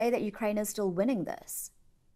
that Ukraine is still winning this?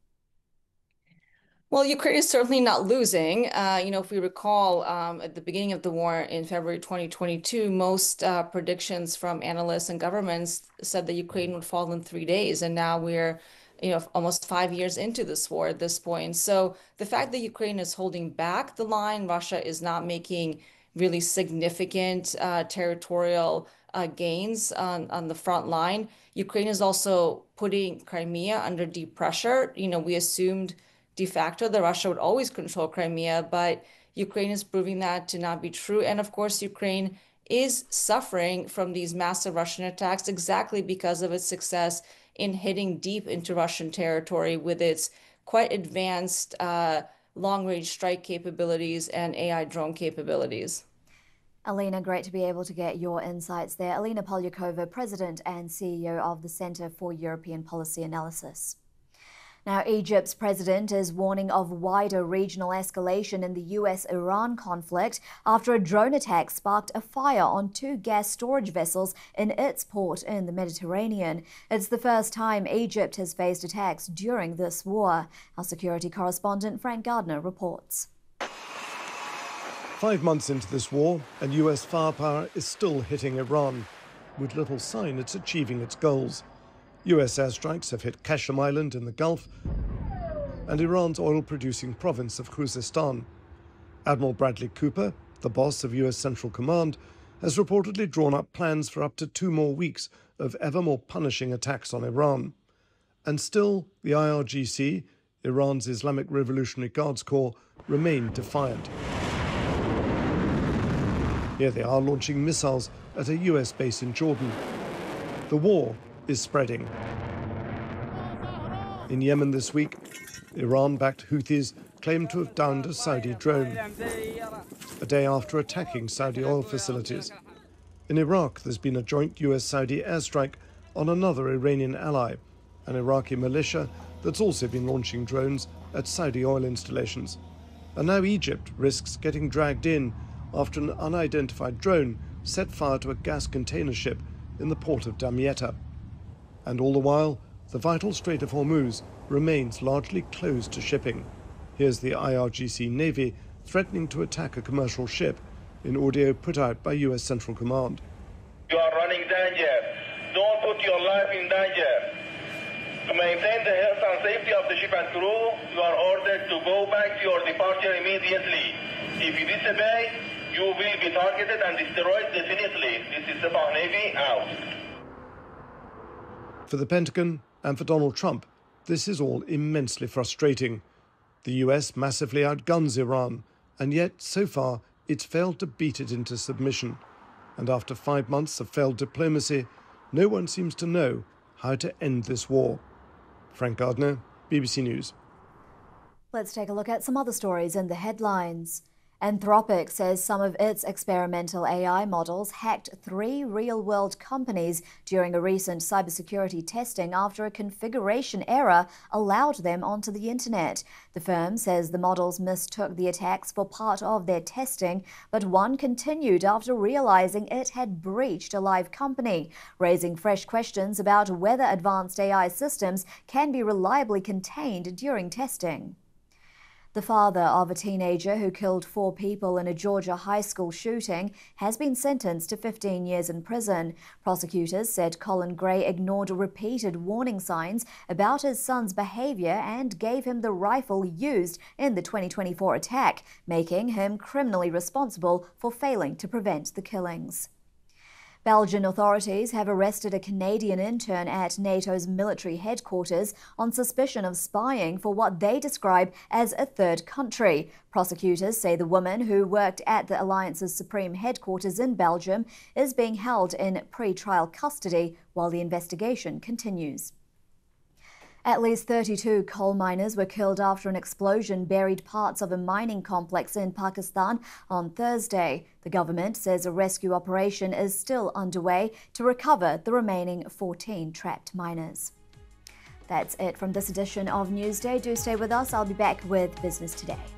Well, Ukraine is certainly not losing. If we recall, at the beginning of the war in February 2022, most predictions from analysts and governments said that Ukraine would fall in 3 days. And now we're, almost 5 years into this war at this point. So the fact that Ukraine is holding back the line, Russia is not making really significant territorial gains on the front line. Ukraine is also putting Crimea under deep pressure. We assumed de facto that Russia would always control Crimea, but Ukraine is proving that to not be true. And of course, Ukraine is suffering from these massive Russian attacks exactly because of its success in hitting deep into Russian territory with its quite advanced long-range strike capabilities and AI drone capabilities. Alina, great to be able to get your insights there. Alina Polyakova, President and CEO of the Center for European Policy Analysis. Now, Egypt's president is warning of wider regional escalation in the US-Iran conflict after a drone attack sparked a fire on two gas storage vessels in its port in the Mediterranean. It's the first time Egypt has faced attacks during this war. Our security correspondent Frank Gardner reports. 5 months into this war, and US firepower is still hitting Iran, with little sign it's achieving its goals. US airstrikes have hit Qashm Island in the Gulf and Iran's oil-producing province of Khuzestan. Admiral Bradley Cooper, the boss of US Central Command, has reportedly drawn up plans for up to 2 more weeks of ever more punishing attacks on Iran. And still, the IRGC, Iran's Islamic Revolutionary Guards Corps, remain defiant. Here they are launching missiles at a US base in Jordan. The war is spreading. In Yemen this week, Iran-backed Houthis claimed to have downed a Saudi drone, a day after attacking Saudi oil facilities. In Iraq, there's been a joint US-Saudi airstrike on another Iranian ally, an Iraqi militia that's also been launching drones at Saudi oil installations. And now Egypt risks getting dragged in after an unidentified drone set fire to a gas container ship in the port of Damietta. And all the while, the vital Strait of Hormuz remains largely closed to shipping. Here's the IRGC Navy threatening to attack a commercial ship in audio put out by US Central Command. You are running danger. Don't put your life in danger. To maintain the health and safety of the ship and crew, you are ordered to go back to your departure immediately. If you disobey, you will be targeted and destroyed definitely. This is the Navy out. For the Pentagon and for Donald Trump, this is all immensely frustrating. The US massively outguns Iran, and yet, so far, it's failed to beat it into submission. And after 5 months of failed diplomacy, no one seems to know how to end this war. Frank Gardner, BBC News. Let's take a look at some other stories in the headlines. Anthropic says some of its experimental AI models hacked 3 real-world companies during a recent cybersecurity testing after a configuration error allowed them onto the internet. The firm says the models mistook the attacks for part of their testing, but one continued after realizing it had breached a live company, raising fresh questions about whether advanced AI systems can be reliably contained during testing. The father of a teenager who killed 4 people in a Georgia high school shooting has been sentenced to 15 years in prison. Prosecutors said Colin Gray ignored repeated warning signs about his son's behavior and gave him the rifle used in the 2024 attack, making him criminally responsible for failing to prevent the killings. Belgian authorities have arrested a Canadian intern at NATO's military headquarters on suspicion of spying for what they describe as a third country. Prosecutors say the woman, who worked at the alliance's supreme headquarters in Belgium, is being held in pre-trial custody while the investigation continues. At least 32 coal miners were killed after an explosion buried parts of a mining complex in Pakistan on Thursday. The government says a rescue operation is still underway to recover the remaining 14 trapped miners. That's it from this edition of Newsday. Do stay with us. I'll be back with Business Today.